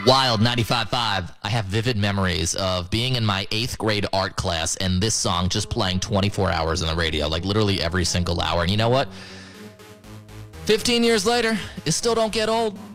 Wild 95.5. I have vivid memories of being in my 8th grade art class and this song just playing 24 hours on the radio, like literally every single hour. And you know what? 15 years later, it still don't get old.